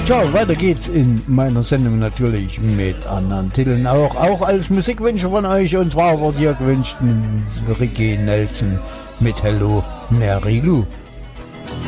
Tja, weiter geht's in meiner Sendung natürlich mit anderen Titeln auch als Musikwünsche von euch. Und zwar wird hier gewünscht Ricky Nelson mit Hello Mary Lou.